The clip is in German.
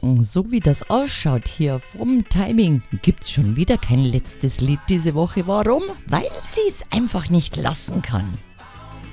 So wie das ausschaut hier vom Timing, gibt's schon wieder kein letztes Lied diese Woche. Warum? Weil sie es einfach nicht lassen kann.